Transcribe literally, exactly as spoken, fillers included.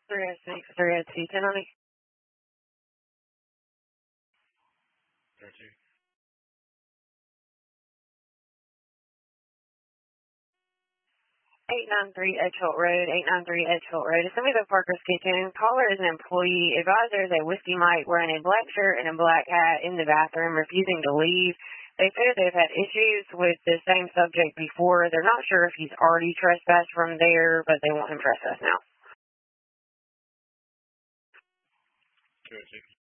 three oh six, three oh two, ten on me. thirty-two. eight ninety-three Edgehill Road, eight ninety-three Edgehill Road. It's somebody at Parker's Kitchen. Caller is an employee. Advisor is a whiskey mite wearing a black shirt and a black hat in the bathroom, refusing to leave. They say they've had issues with the same subject before. They're not sure if he's already trespassed from there, but they want him trespassed now. two oh two.